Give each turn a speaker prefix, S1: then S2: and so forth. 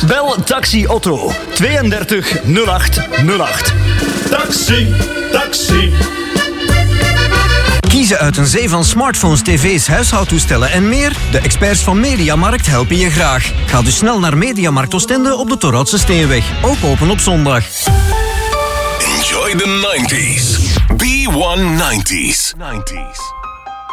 S1: Bel Taxi Otto 32 08 08.
S2: Taxi, taxi.
S3: Kiezen uit een zee van smartphones, tv's, huishoudtoestellen en meer? De experts van Mediamarkt helpen je graag. Ga dus snel naar Mediamarkt Oostende op de Torhoutse Steenweg. Ook open op zondag.
S4: Enjoy the 90s. B190s.